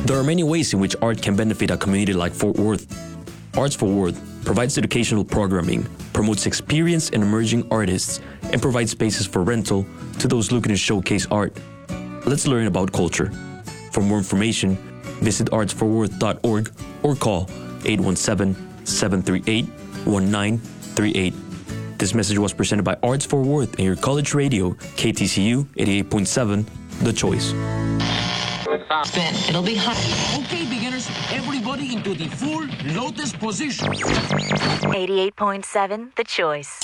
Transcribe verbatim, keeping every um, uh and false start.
There are many ways in which art can benefit a community like Fort Worth. Arts Fort Worth provides educational programming, promotes experienced and emerging artists, and provides spaces for rental to those looking to showcase art. Let's learn about culture. For more information, visit arts fort worth dot org or call eight one seven, seven three eight, one nine three eight. This message was presented by Arts Fort Worth and your college radio, K T C U eighty-eight point seven, The Choice. Spin. It'll be hot. Okay, beginners, everybody into the full lotus position. eighty-eight point seven, The Choice.